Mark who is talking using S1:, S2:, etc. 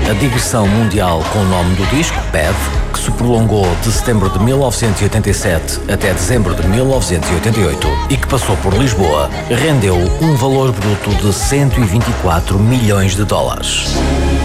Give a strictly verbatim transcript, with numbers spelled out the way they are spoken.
S1: A digressão mundial com o nome do disco, Bad, que se prolongou de setembro de mil novecentos e oitenta e sete até dezembro de mil novecentos e oitenta e oito e que passou por Lisboa, rendeu um valor bruto de cento e vinte e quatro milhões de dólares.